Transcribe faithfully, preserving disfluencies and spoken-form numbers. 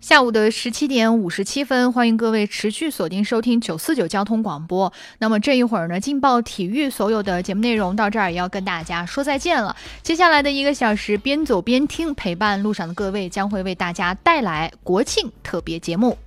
下午的十七点五十七分，欢迎各位持续锁定收听九四九交通广播。那么这一会儿呢，劲爆体育所有的节目内容到这儿也要跟大家说再见了。接下来的一个小时，边走边听，陪伴路上的各位将会为大家带来国庆特别节目。